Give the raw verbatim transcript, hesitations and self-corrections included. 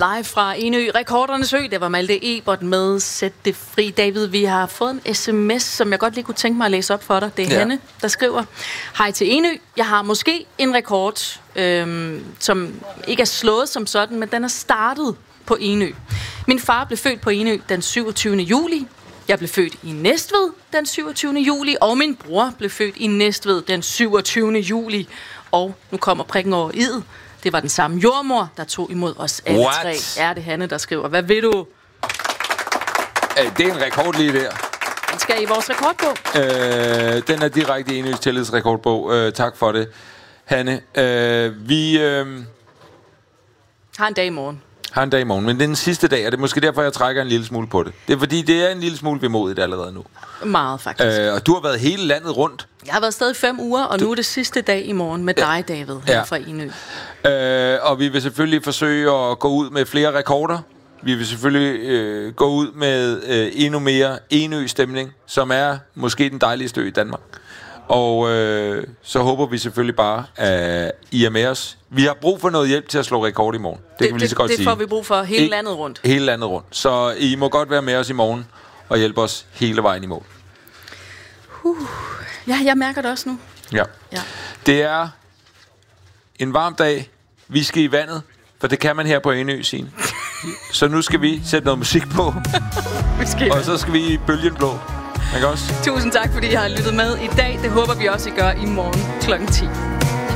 Live fra Enø, Rekordernes Ø. Det var Malte Ebert med Sæt det fri. David, vi har fået en sms, som jeg godt lige kunne tænke mig at læse op for dig. Det er ja. Hanne, der skriver: Hej til Enø. Jeg har måske en rekord, øhm, som ikke er slået som sådan, men den er startet på Enø. Min far blev født på Enø den syvogtyvende juli. Jeg blev født i Næstved den syvogtyvende juli, og min bror blev født i Næstved den syvogtyvende juli. Og nu kommer prikken over i'et. Det var den samme jordmor, der tog imod os alle What? tre. Er det Hanne, der skriver? Hvad ved du? Det er en rekord lige der. Den skal i vores rekordbog. Øh, den er direkte i Enøs tillidsrekordbog. Øh, tak for det, Hanne. Øh, vi øh, har en dag i morgen. Har en dag i morgen, men det er den sidste dag, og det er måske derfor, jeg trækker en lille smule på det. Det er fordi, det er en lille smule vemodigt allerede nu. Meget, faktisk. Øh, og du har været hele landet rundt. Jeg har været stadig fem uger, og du... nu er det sidste dag i morgen med dig, David, her ja. fra Enø. Øh, og vi vil selvfølgelig forsøge at gå ud med flere rekorder. Vi vil selvfølgelig øh, gå ud med øh, endnu mere Enø-stemning, som er måske den dejligste ø i Danmark. Og øh, så håber vi selvfølgelig bare, at I er med os. Vi har brug for noget hjælp til at slå rekord i morgen. Det, det kan vi lige så godt det sige. Det får vi brug for hele Ik- landet rundt. Hele landet rundt. Så I må godt være med os i morgen og hjælpe os hele vejen i mål. Uh, ja, jeg mærker det også nu. Ja. ja. Det er en varm dag. Vi skal i vandet, for det kan man her på Enø, Signe. Så nu skal vi sætte noget musik på. vi skal og så skal vi i bølgen blå. Ikke også? Tusind tak, fordi I har lyttet med i dag. Det håber vi også, I gør i morgen klokken ti.